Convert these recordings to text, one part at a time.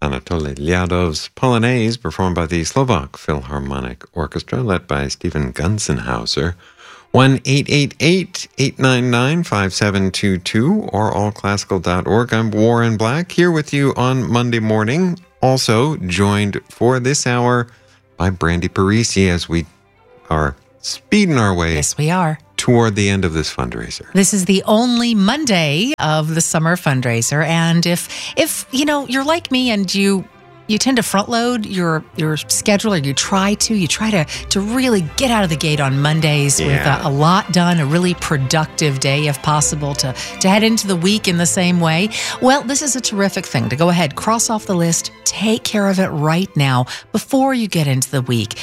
Anatoly Lyadov's Polonaise, performed by the Slovak Philharmonic Orchestra, led by Stephen Gunzenhauser. 1-888-899-5722 or allclassical.org. I'm Warren Black, here with you on Monday morning. Also joined for this hour by Brandy Parisi as we are speeding our way. Yes, we are. Toward the end of this fundraiser. This is the only Monday of the summer fundraiser. And if you know, you're like me and you tend to front load your schedule, or you try to really get out of the gate on Mondays with a lot done, a really productive day if possible, to head into the week in the same way. Well, this is a terrific thing to go ahead, cross off the list, take care of it right now before you get into the week.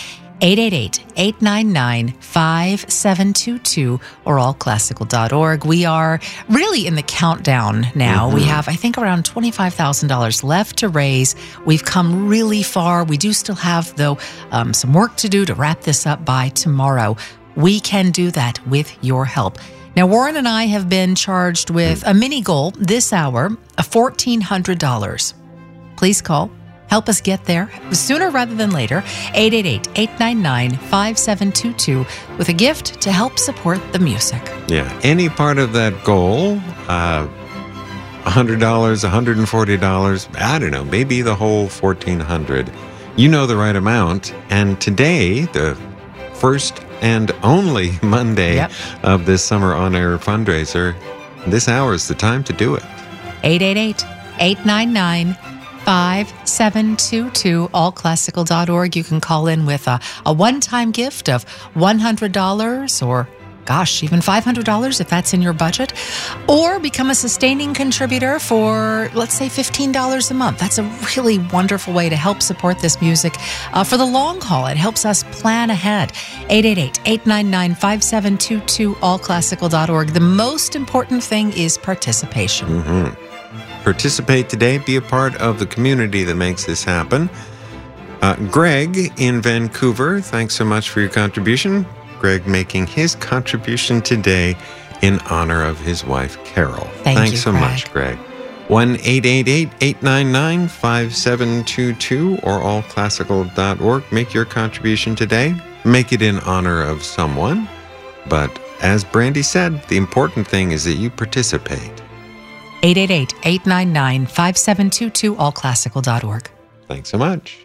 888-899-5722 or allclassical.org. We are really in the countdown now. We have, I think, around $25,000 left to raise. We've come really far. We do still have, though, some work to do to wrap this up by tomorrow. We can do that with your help. Now, Warren and I have been charged with a mini goal this hour of $1,400. Please call. Help us get there sooner rather than later. 888-899-5722 with a gift to help support the music. Yeah, any part of that goal, $100, $140, I don't know, maybe the whole $1,400. You know the right amount. And today, the first and only Monday of this Summer On Air fundraiser, this hour is the time to do it. 888-899-5722, allclassical.org. You can call in with a one-time gift of $100 or, gosh, even $500 if that's in your budget, or become a sustaining contributor for, let's say, $15 a month. That's a really wonderful way to help support this music for the long haul. It helps us plan ahead. 888-899-5722, allclassical.org. The most important thing is participation. Participate today. Be a part of the community that makes this happen. Greg in Vancouver, thanks so much for your contribution. Greg making his contribution today in honor of his wife, Carol. Thanks so much, Greg. 1-888-899-5722 or allclassical.org. Make your contribution today. Make it in honor of someone. But as Brandy said, the important thing is that you participate. 888-899-5722, allclassical.org. Thanks so much.